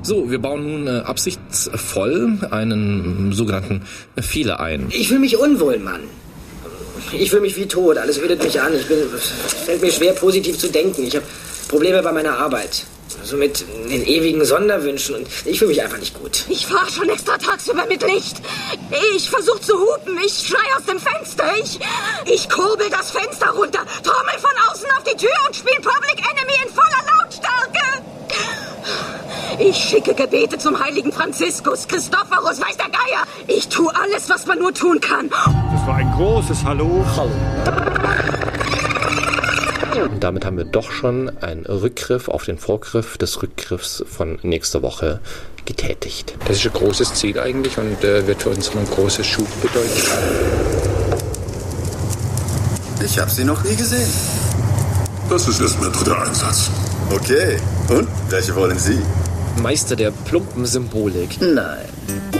So, wir bauen nun absichtsvoll einen sogenannten Fehler ein. Ich fühle mich unwohl, Mann. Ich fühle mich wie tot. Alles ödet mich an. Es fällt mir schwer, positiv zu denken. Ich habe Probleme bei meiner Arbeit. So mit den ewigen Sonderwünschen. Und ich fühle mich einfach nicht gut. Ich fahre schon extra tagsüber mit Licht. Ich versuche zu hupen. Ich schreie aus dem Fenster. Ich kurbel das Fenster runter, trommel von außen auf die Tür und spiele Public Enemy in voller Lautstärke. Ich schicke Gebete zum heiligen Franziskus, Christophorus, weiß der Geier. Ich tue alles, was man nur tun kann. Das war ein großes Hallo. Und damit haben wir doch schon einen Rückgriff auf den Vorgriff des Rückgriffs von nächster Woche getätigt. Das ist ein großes Ziel eigentlich und wird für uns ein großes Schub bedeuten. Ich habe sie noch nie gesehen. Das ist erst mein dritter Einsatz. Okay, und welche wollen Sie? Meister der plumpen Symbolik. Nein,